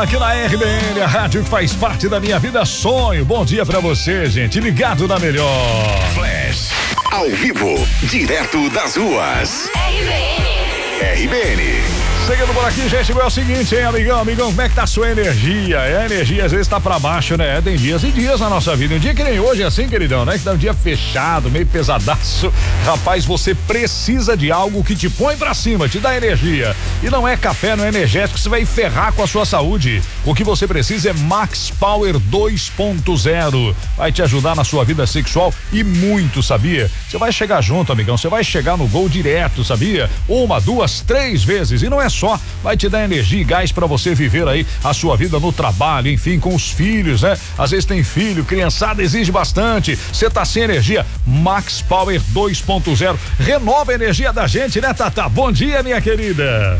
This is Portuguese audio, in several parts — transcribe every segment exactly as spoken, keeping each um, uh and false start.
aqui na R B N, a rádio que faz parte da minha vida. Sonho. Bom dia pra você, gente. Ligado na melhor. Flash. Ao vivo, direto das ruas. R B N. R B N. Seguindo por aqui, gente, é o seguinte, hein, amigão, amigão, como é que tá a sua energia? É, a energia às vezes tá pra baixo, né? Tem dias e dias na nossa vida. Um dia que nem hoje, assim, queridão, né? Que dá um dia fechado, meio pesadaço. Rapaz, você precisa de algo que te põe pra cima, te dá energia. E não é café, não é energético, você vai ferrar com a sua saúde. O que você precisa é Max Power dois ponto zero. Vai te ajudar na sua vida sexual e muito, sabia? Você vai chegar junto, amigão, você vai chegar no gol direto, sabia? Uma, duas, três vezes. E não é só, vai te dar energia e gás pra você viver aí a sua vida no trabalho, enfim, com os filhos, né? Às vezes tem filho, criançada exige bastante, você tá sem energia, Max Power dois ponto zero, renova a energia da gente, né, Tata? Bom dia, minha querida.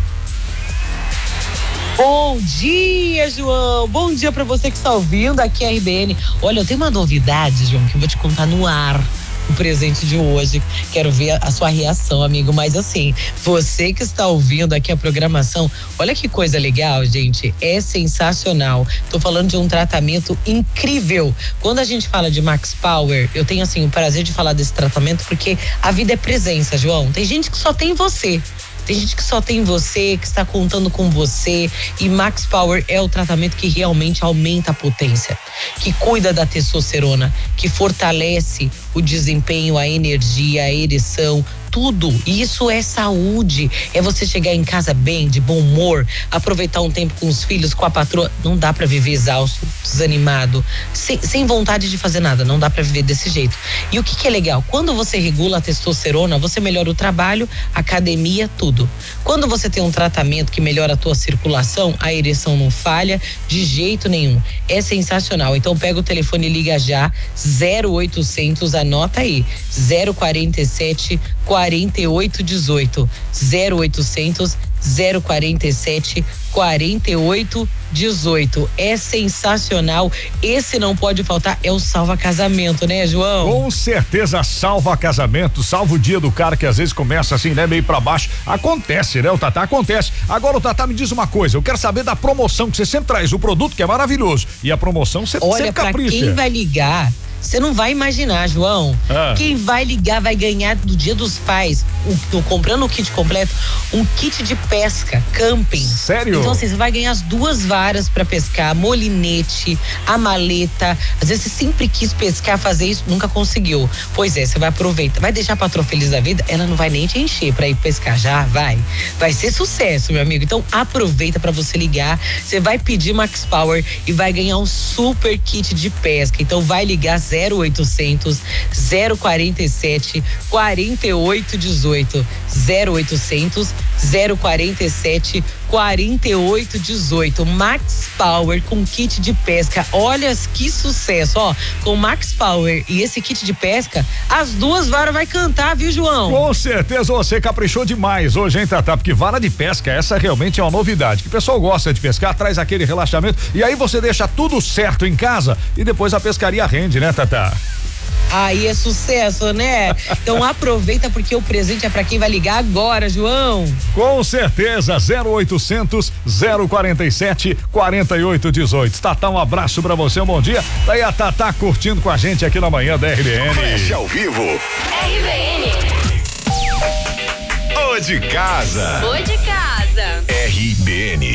Bom dia, João. Bom dia pra você que está ouvindo aqui a R B N. Olha, eu tenho uma novidade, João, que eu vou te contar no ar. O presente de hoje, quero ver a, a sua reação, amigo, mas assim, você que está ouvindo aqui a programação, olha que coisa legal, gente, é sensacional. Tô falando de um tratamento incrível. Quando a gente fala de Max Power, eu tenho assim o prazer de falar desse tratamento porque a vida é presença, João. Tem gente que só tem você. Tem gente que só tem você, que está contando com você, e Max Power é o tratamento que realmente aumenta a potência, que cuida da testosterona, que fortalece o desempenho, a energia, a ereção, tudo. Isso é saúde. É você chegar em casa bem, de bom humor, aproveitar um tempo com os filhos, com a patroa. Não dá pra viver exausto, desanimado, sem, sem vontade de fazer nada. Não dá pra viver desse jeito. E o que que é legal? Quando você regula a testosterona, você melhora o trabalho, academia, tudo. Quando você tem um tratamento que melhora a tua circulação, a ereção não falha de jeito nenhum. É sensacional. Então pega o telefone e liga já, zero oitocentos, anota aí, zero quarenta e sete, quarenta e oito dezoito, zero oitocentos, zero quarenta e sete, quarenta e oito dezoito. É sensacional. Esse não pode faltar, é o salva casamento, né, João? Com certeza salva casamento, salva o dia do cara que às vezes começa assim, né, meio pra baixo. Acontece, né, o Tatá? Acontece. Agora o Tatá me diz uma coisa, eu quero saber da promoção, que você sempre traz o produto que é maravilhoso e a promoção você Olha, sempre capricha. Olha, pra quem vai ligar, você não vai imaginar, João. Ah. Quem vai ligar vai ganhar do Dia dos Pais, um, um, comprando o kit completo, um kit de pesca, camping. Sério? Então assim, você vai ganhar as duas varas pra pescar, molinete, a maleta. Às vezes você sempre quis pescar, fazer isso, nunca conseguiu. Pois é, você vai aproveitar, vai deixar a patroa feliz da vida, ela não vai nem te encher pra ir pescar, já vai. Vai ser sucesso, meu amigo. Então aproveita pra você ligar, você vai pedir Max Power e vai ganhar um super kit de pesca. Então vai ligar zero oitocentos, zero quarenta e sete, quarenta e oito dezoito, zero oitocentos, zero quarenta e sete, quarenta e oito dezoito. Max Power com kit de pesca. Olha que sucesso, ó. Com Max Power e esse kit de pesca, as duas varas vai cantar, viu, João? Com certeza você caprichou demais hoje, hein, Tatá? Porque vara de pesca, essa realmente é uma novidade. Que o pessoal gosta de pescar, traz aquele relaxamento e aí você deixa tudo certo em casa e depois a pescaria rende, né, Tatá? Aí é sucesso, né? Então aproveita porque o presente é pra quem vai ligar agora, João. Com certeza, zero oitocentos, zero quarenta e sete, quarenta e oito dezoito. Tatá, um abraço pra você, um bom dia. Daí a Tatá curtindo com a gente aqui na manhã da R B N. Flash ao vivo. R B N. Ô de casa. Ô de casa. R B N.